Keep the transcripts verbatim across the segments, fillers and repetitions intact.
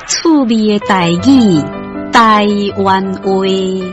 趣味的台语，台湾话。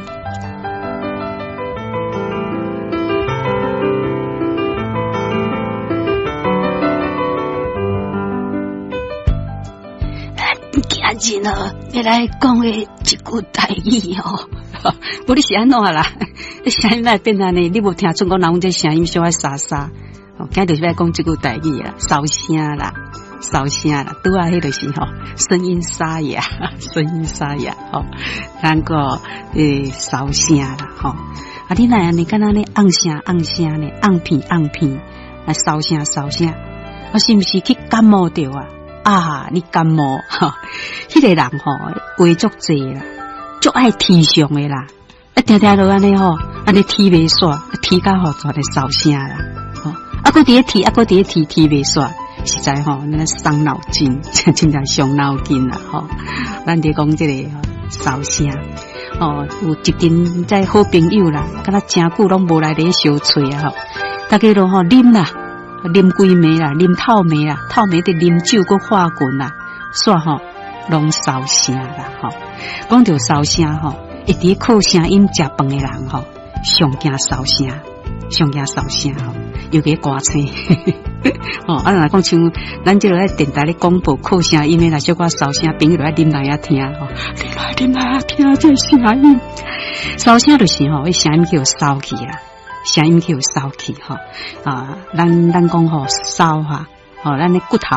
今日哦，要来讲的一句台语哦，不你是安怎啦？你声音来变安尼，你无听出我人这声音小爱沙沙。哦，今日就是来讲这句台语啦，烧声啦，烧声啦，拄啊，迄就是吼，声音沙哑，声音沙哑吼，咱个诶烧声啦吼。啊，你来安尼，敢若咧按声按声咧，按片按片，啊烧声烧声，我是毋是去感冒着啊？啊，你感冒哈？迄、那个人吼话足济啦，足爱提上的啦，啊，听听落安尼吼，安尼提袂煞，提到吼全咧烧声啦，吼，啊，搁伫咧提，啊，搁伫咧提，提袂煞，实在吼，咱咧伤脑筋，真正伤脑筋啦，吼，咱伫讲这个烧声，哦，有一阵在好朋友啦，敢若真久拢无来咧相催啊，吼，大家都吼啉啦。啉几暝啦，啉透暝啦，透暝得啉酒搁化棍啦，煞吼拢烧声啦吼。讲到烧声吼，一直靠声音食饭的人吼，上惊烧声，上惊烧声吼，尤其歌星。哦，啊，若讲像咱这个在电台咧广播靠声音的啦，小可烧声，朋友来啉来遐听吼，啉来啉来听这声音，烧声就是吼，迄声音叫烧去啦。声音去有烧气吼啊，咱咱讲吼烧哈，吼咱的骨头。